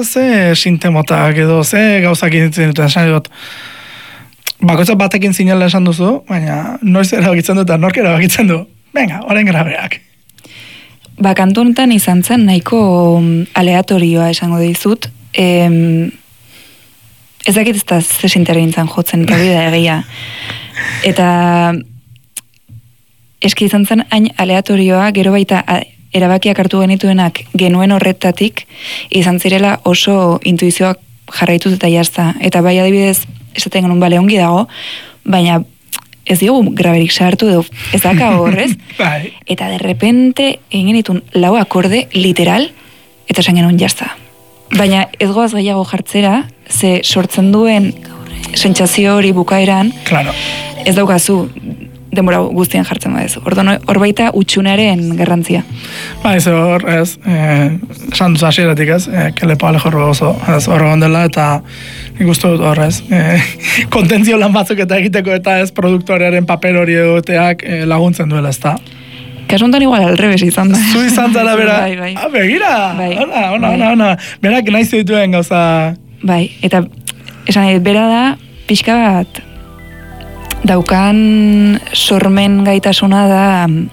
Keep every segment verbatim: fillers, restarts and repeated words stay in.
ze sintemotak edo ze gauzak izintzen duten, esan dut, bakoitzak batekin zinela esan duzu, baina noiz erabakitzen du eta nork erabakitzen du. Venga, orain grabeak. Ba, kantu honetan izan zen nahiko aleatorioa esango dizut. Em, ez dakit ez da ze sinterri nintzen jotzen, eta bida egia. Eta eski izan zen hain aleatorioa, gero baita erabakiak hartu genituenak genuen horretatik, izan zirela oso intuizioak jarraituz eta jazta. Eta bai adibidez, esaten genuen bale ongi dago, baina ez diogu graberik sartu edo ez daka horrez. Eta de repente egin ditun lau akorde literal, eta esan genuen jazta. Baina ez goaz gehiago jartzera, ze sortzen duen sentsazio hori bukaeran, claro. Ez daukazu denbora guztien jartzen badezu. Orduan hor baita utxunaren garrantzia. Ba, ez hor, ez, esan duz hasieratik ez, e, kelepo alejorro oso, ez, hor gondela, eta nik uste dut hor, ez, e, kontentzio lan batzuk eta egiteko eta ez produktorearen paper hori egoteak e, laguntzen duela, ez da. Kasuntan igual alrebes izan da. Zu izan zara, bera, bai, bai. ah, begira, bai. ona, ona, ona, ona, berak nahi zituen gauza. Bai, eta esan nahi, bera da, pixka bat, daukan sormen gaitasuna da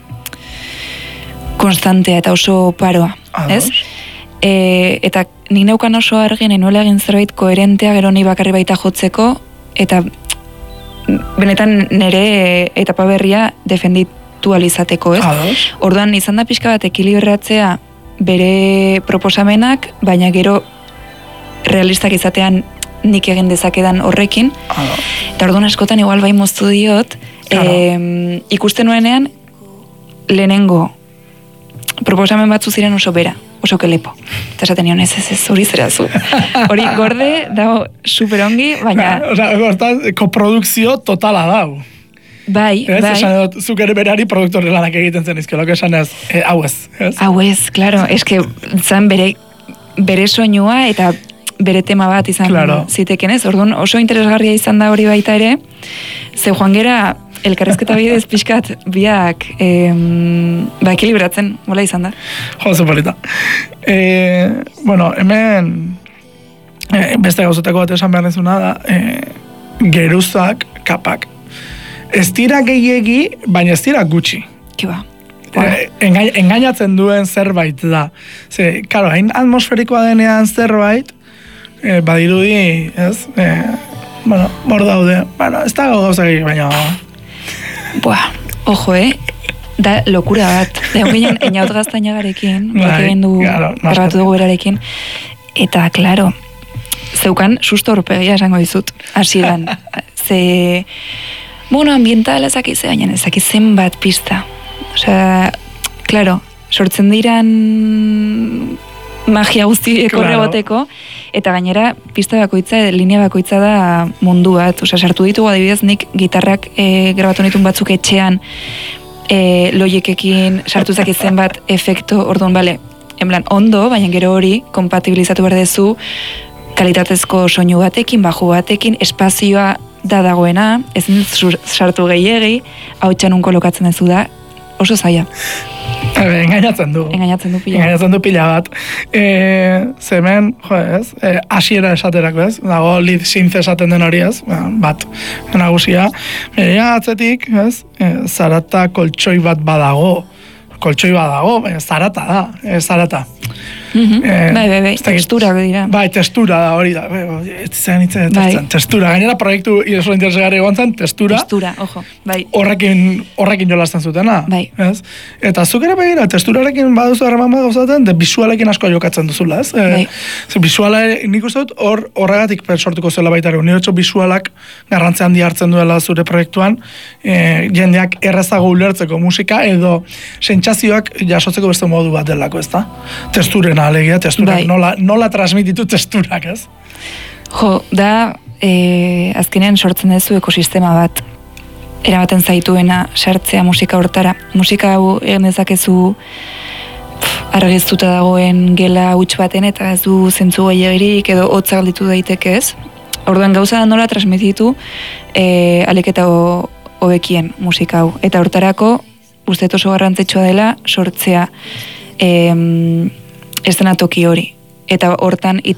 konstantea eta oso paroa, ez? E, eta nik neukan oso argin enuela egin zerbait koherentea gero ni bakarri baita jotzeko, eta benetan nire etapa berria defenditu alizateko, ez? Ados. Orduan izan da pixka bat ekilibratzea bere proposamenak, baina gero realistak izatean nik egin dezakedan horrekin. Ah. Eta orduan askotan igual bai moztu diot, claro. e, ikusten nuenean lehenengo proposamen batzu ziren oso bera, oso kelepo. Eta esaten nion ez ez ez hori zera zu. Hori gorde dago super ongi, baina... Osa, hortan, koprodukzio totala dau. Bai, ez, bai. Esan dut, zuk ere berari produktore lanak egiten zen izkelok, esan ez, e, hau ez. ez? Hau ez, claro, eske zan bere, bere soinua eta bere tema bat izan claro. Ziteken ez, orduan oso interesgarria izan da hori baita ere, ze joan gera elkarrezketa bidez pixkat biak em, ba ekilibratzen, mola izan da. Jo, zepolita. E, bueno, hemen e, beste gauzateko bat esan behar dezuna da, e, geruzak, kapak, ez dira gehiegi, baina ez dira gutxi. Kiba. E, engain, engainatzen duen zerbait da. Ze, karo, hain atmosferikoa denean zerbait, E, badirudi, ez? E, bueno, hor daude. Bueno, ez dago gauzak egin, baina... Buah, ojo, eh? Da lokura bat. Da ginen, eniaut gaztainagarekin, bat egin du, grabatu dugu erarekin. Eta, klaro, zeukan susto horpegia esango dizut, hasieran. Ze, bueno, ambientala ezakize, baina ezakizen bat pista. Osea, klaro, sortzen diran magia guzti ekorre boteko, eta gainera pista bakoitza, linea bakoitza da mundu bat. Osea, sartu ditugu adibidez nik gitarrak e, grabatu nituen batzuk etxean e, loiekekin sartu zakitzen bat efekto, orduan, bale, en plan, ondo, baina gero hori kompatibilizatu behar dezu kalitatezko soinu batekin, baju batekin, espazioa da dagoena, ez sartu gehiegi, hau txanun kolokatzen dezu da, oso zaila. Engainatzen du. Engainatzen du pila. Engainatzen du pila bat. E, zemen, jo ez, e, asiera esaterako ez, dago lead synth esaten den hori ez, bat, nagusia. Berea atzetik, ez, e, zarata koltsoi bat badago. Koltsoi bat dago, e, zarata da, e, zarata. Mm-hmm. eh, bai, bai, bai, testurak dira. Bai, testura da, hori da. Ez zen, ez zen, testura. Gainera proiektu oso interesgarri egon zen, testura. Testura, ojo, bai. Horrekin, horrekin jolazten zutena. Bai. Ez? Eta zuk ere begira, testurarekin baduzu harreman bat gauzaten, de bisualekin asko jokatzen duzula, ez? Bai. Ze bisuala, nik uste dut, hor, horregatik sortuko zela baita ere. Nire bisualak garrantzia handi hartzen duela zure proiektuan, e, jendeak errazago ulertzeko musika, edo sentsazioak jasotzeko beste modu bat delako, ez da? Testuren alegia, testurak, bai. nola, nola transmititu testurak, ez? Jo, da, e, azkenean sortzen duzu ekosistema bat, eramaten zaituena sartzea musika hortara. Musika hau egin dezakezu argiztuta dagoen gela huts baten eta ez du zentzu gehiagirik edo hotza galditu daiteke ez. Orduan gauza da nola transmititu e, aliketa hobekien musika hau. Eta hortarako uste oso garrantzitsua dela sortzea e, eszenatoki hori. Eta hortan hitz